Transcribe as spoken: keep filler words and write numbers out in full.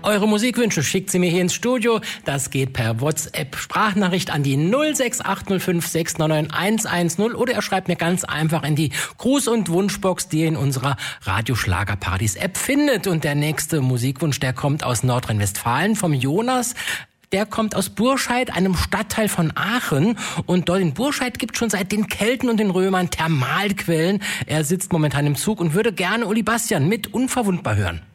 Eure Musikwünsche schickt sie mir hier ins Studio. Das geht per WhatsApp-Sprachnachricht an die null sechs acht null fünf sechs neun neun eins eins null oder ihr schreibt mir ganz einfach in die Gruß- und Wunschbox, die ihr in unserer Radioschlagerpartys-App findet. Und der nächste Musikwunsch, der kommt aus Nordrhein-Westfalen vom Jonas. Der kommt aus Burscheid, einem Stadtteil von Aachen. Und dort in Burscheid gibt es schon seit den Kelten und den Römern Thermalquellen. Er sitzt momentan im Zug und würde gerne Uli Bastian mit Unverwundbar hören.